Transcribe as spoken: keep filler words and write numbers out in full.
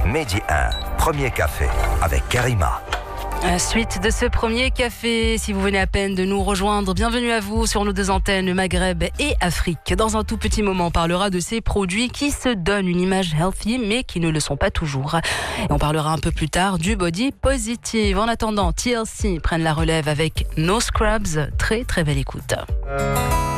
Mehdi un, premier café avec Karima. Suite de ce premier café, si vous venez à peine de nous rejoindre, bienvenue à vous sur nos deux antennes Maghreb et Afrique. Dans un tout petit moment, on parlera de ces produits qui se donnent une image healthy mais qui ne le sont pas toujours. Et on parlera un peu plus tard du body positive. En attendant, T L C prennent la relève avec No Scrubs. Très très belle écoute.